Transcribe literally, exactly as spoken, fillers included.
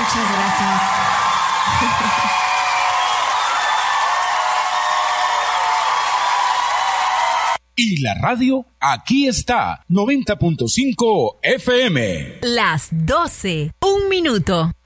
Muchas gracias. Y la radio, aquí está, noventa punto cinco F M. Las doce, un minuto.